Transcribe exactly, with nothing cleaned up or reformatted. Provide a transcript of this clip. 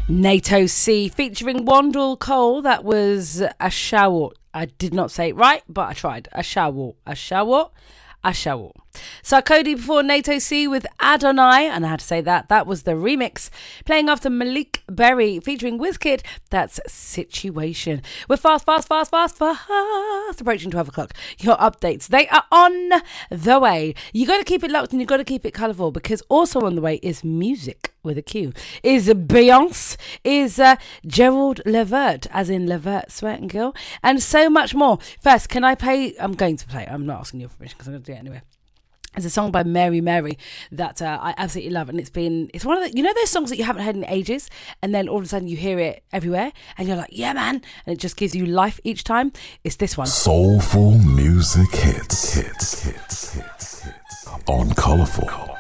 NATO C featuring Wandle Cole. That was a shower. I did not say it right, but I tried. A shower. A shower. A shower. Sarkodie before NATO C with Adonai, and I had to say that. That was the remix. Playing after Malik Berry featuring Wizkid. That's Situation. We're fast, fast, fast, fast, fast. Approaching twelve o'clock. Your updates, they are on the way. You got to keep it locked and you got to keep it colourful, because also on the way is music with a Q. Is Beyonce, is uh, Gerald Levert, as in Levert Sweat and Gill, and so much more. First, can I play? I'm going to play. I'm not asking your permission because I'm going to do it anyway. It's a song by Mary Mary that uh, I absolutely love, and it's been it's one of the, you know those songs that you haven't heard in ages, and then all of a sudden you hear it everywhere and you're like, yeah man, and it just gives you life each time. It's this one. Soulful music hits hits hits hits, hits. On Colourful.